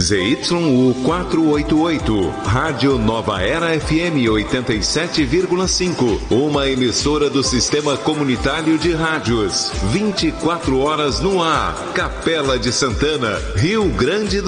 ZYU 488, Rádio Nova Era FM 87,5, uma emissora do Sistema Comunitário de Rádios, 24 horas no ar, Capela de Santana, Rio Grande do